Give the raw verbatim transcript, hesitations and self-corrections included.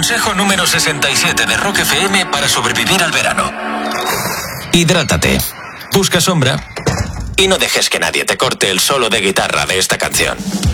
Consejo número sesenta y siete de Rock F M para sobrevivir al verano. Hidrátate, busca sombra y no dejes que nadie te corte el solo de guitarra de esta canción.